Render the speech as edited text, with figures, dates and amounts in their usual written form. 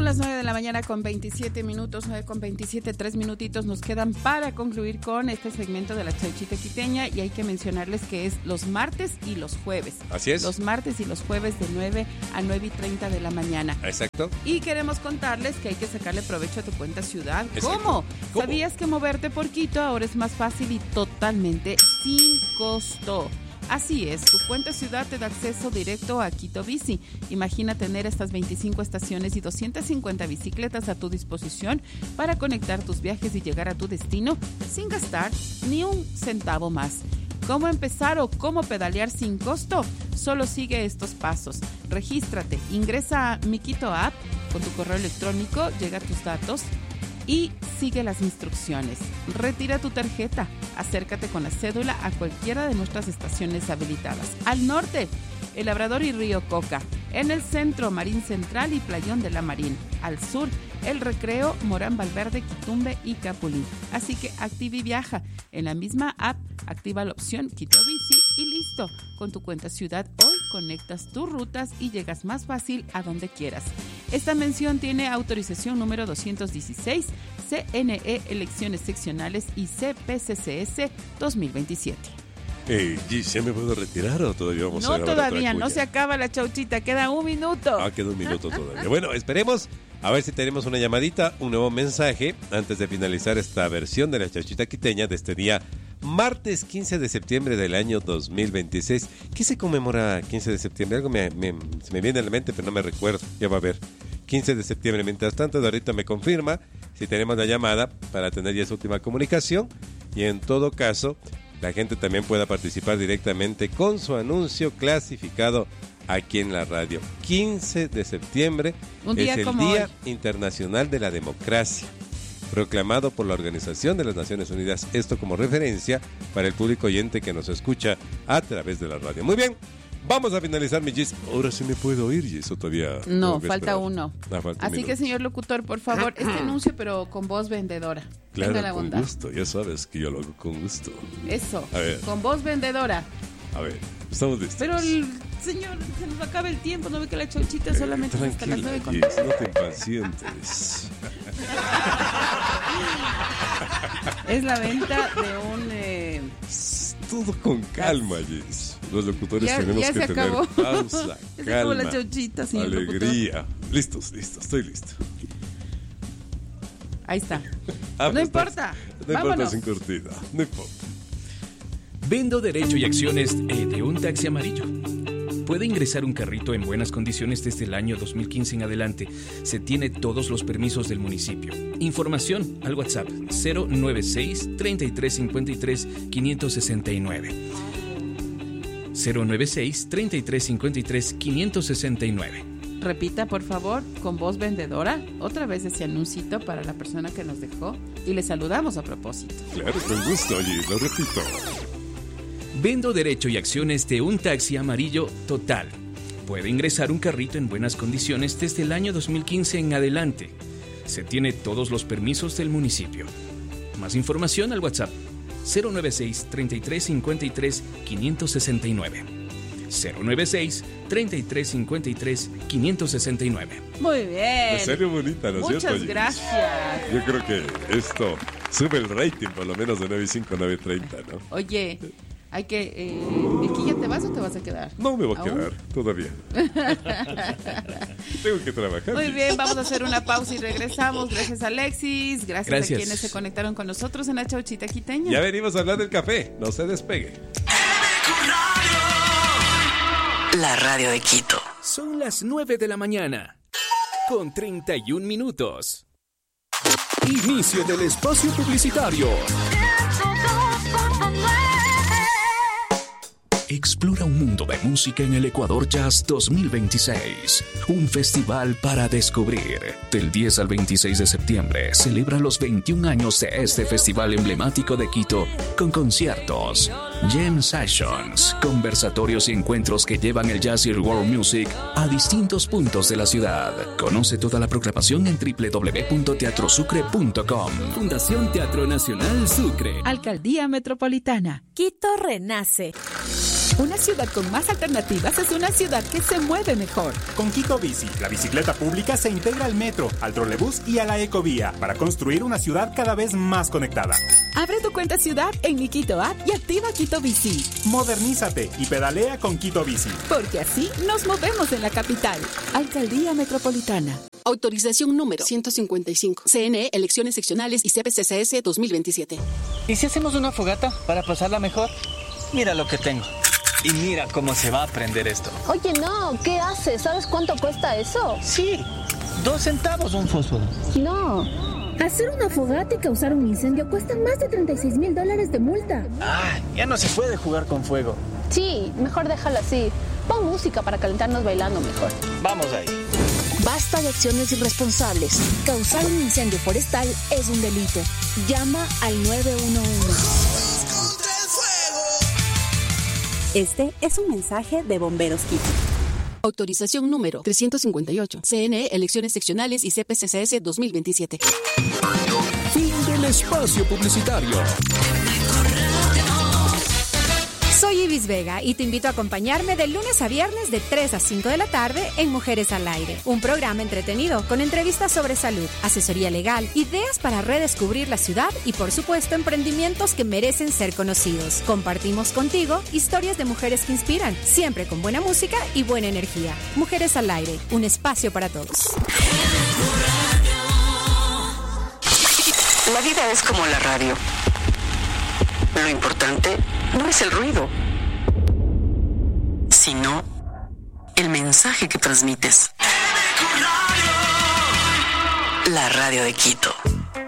las 9 de la mañana con 27 minutos, 9 con 27, 3 minutitos nos quedan para concluir con este segmento de la Chauchita Quiteña, y hay que mencionarles que es los martes y los jueves. Así es. Los martes y los jueves de 9 a 9:30 de la mañana. Exacto. Y queremos contarles que hay que sacarle provecho a tu cuenta ciudad. Exacto. ¿Cómo? ¿Cómo? ¿Sabías que moverte por Quito ahora es más fácil y totalmente sin costo? Así es, tu cuenta ciudad te da acceso directo a Quito Bici. Imagina tener estas 25 estaciones y 250 bicicletas a tu disposición para conectar tus viajes y llegar a tu destino sin gastar ni un centavo más. ¿Cómo empezar o cómo pedalear sin costo? Solo sigue estos pasos. Regístrate, ingresa a Mi Quito App con tu correo electrónico, llega tus datos y sigue las instrucciones. Retira tu tarjeta, acércate con la cédula a cualquiera de nuestras estaciones habilitadas. Al norte, El Labrador y Río Coca. En el centro, Marín Central y Playón de la Marín. Al sur, El Recreo, Morán Valverde, Quitumbe y Capulín. Así que activa y viaja. En la misma app, activa la opción Quito Bici y listo. Con tu cuenta ciudad hoy conectas tus rutas y llegas más fácil a donde quieras. Esta mención tiene autorización número 216, CNE Elecciones Seccionales y CPCCS 2027. Gis, ¿ya me puedo retirar o todavía vamos a No, grabar todavía, otra no cuya? se acaba la chauchita, queda un minuto. Queda un minuto todavía. Bueno, esperemos a ver si tenemos una llamadita, un nuevo mensaje antes de finalizar esta versión de la Chauchita Quiteña de este día, martes 15 de septiembre del año 2026. ¿Qué se conmemora 15 de septiembre? Algo se me viene a la mente, pero no me recuerdo. Ya va a ver. 15 de septiembre. Mientras tanto, ahorita me confirma si tenemos la llamada para tener ya esa última comunicación. Y en todo caso, la gente también pueda participar directamente con su anuncio clasificado aquí en la radio. 15 de septiembre es el Día Internacional de la Democracia, proclamado por la Organización de las Naciones Unidas. Esto como referencia para el público oyente que nos escucha a través de la radio. Muy bien, vamos a finalizar, mi Gis. Ahora sí me puedo oír, Gis, o todavía... No, falta uno. Falta Así que, señor locutor, por favor, este anuncio, pero con voz vendedora. Claro, Tenga la con bondad. gusto. Ya sabes que yo lo hago con gusto. Eso, A ver. con voz vendedora. A ver, estamos listos. Pero el señor, se nos acaba el tiempo, ¿no ve que la chauchita solamente es hasta las 9 con... Gis, no te impacientes. Es la venta de un... Todo con calma, Gis. Los locutores Ya tenemos se que tener acabó. pausa, Ya se acabó la calma, chauchita, señor alegría. Listos, estoy listo. Ahí está. Pues No importa. No importa Vámonos. sin cortina, no importa. Vendo derecho y acciones de un taxi amarillo. Puede ingresar un carrito en buenas condiciones desde el año 2015 en adelante. Se tiene todos los permisos del municipio. Información al WhatsApp 096 3353 569. 096 3353 569. Repita, por favor, con voz vendedora, otra vez ese anuncito para la persona que nos dejó y le saludamos a propósito. Claro, con gusto, Gis, lo repito. Vendo derecho y acciones de un taxi amarillo total. Puede ingresar un carrito en buenas condiciones desde el año 2015 en adelante. Se tiene todos los permisos del municipio. Más información al WhatsApp 096 3353 569. 096 3353 569. Muy bien. En serio bonita, ¿no es cierto, Muchas Gis? gracias. Yo creo que esto sube el rating por lo menos de 9.5 a 9.30, ¿no? Oye, hay que... ¿Aquí ya te vas o te vas a quedar? No me voy a ¿Aún? quedar, todavía. Tengo que trabajar. Muy Gis. bien, vamos a hacer una pausa y regresamos. Gracias, Alexis. Gracias a quienes se conectaron con nosotros en la Chauchita Quiteña. Ya venimos a hablar del café, no se despegue. La radio de Quito. Son las 9 de la mañana, con 31 minutos. Inicio del espacio publicitario. Explora un mundo de música en el Ecuador Jazz 2026. Un festival para descubrir. Del 10 al 26 de septiembre celebra los 21 años de este festival emblemático de Quito con conciertos, jam sessions, conversatorios y encuentros que llevan el jazz y el world music a distintos puntos de la ciudad. Conoce toda la programación en www.teatrosucre.com. Fundación Teatro Nacional Sucre. Alcaldía Metropolitana. Quito renace. Una ciudad con más alternativas es una ciudad que se mueve mejor. Con Quito Bici, la bicicleta pública se integra al metro, al trolebús y a la ecovía para construir una ciudad cada vez más conectada. Abre tu cuenta ciudad en mi Quito App y activa Quito Bici. Modernízate y pedalea con Quito Bici. Porque así nos movemos en la capital. Alcaldía Metropolitana. Autorización número 155. CNE, Elecciones Seccionales y CPCCS 2027. ¿Y si hacemos una fogata para pasarla mejor? Mira lo que tengo. Y mira cómo se va a prender esto. Oye, no, ¿qué haces? ¿Sabes cuánto cuesta eso? Sí, 2 centavos un fósforo. No. Hacer una fogata y causar un incendio cuesta más de $36,000 de multa. Ah, ya no se puede jugar con fuego. Sí, mejor déjalo así. Pon música para calentarnos bailando mejor. Vamos ahí. Basta de acciones irresponsables. Causar un incendio forestal es un delito. Llama al 911. Este es un mensaje de Bomberos Quito. Autorización número 358. CNE, Elecciones Seccionales y CPCCS 2027. Fin del espacio publicitario. Soy Ibis Vega y te invito a acompañarme de lunes a viernes de 3 a 5 de la tarde en Mujeres al Aire. Un programa entretenido con entrevistas sobre salud, asesoría legal, ideas para redescubrir la ciudad y, por supuesto, emprendimientos que merecen ser conocidos. Compartimos contigo historias de mujeres que inspiran, siempre con buena música y buena energía. Mujeres al Aire, un espacio para todos. La vida es como la radio. Lo importante no es el ruido, sino el mensaje que transmites. La radio de Quito.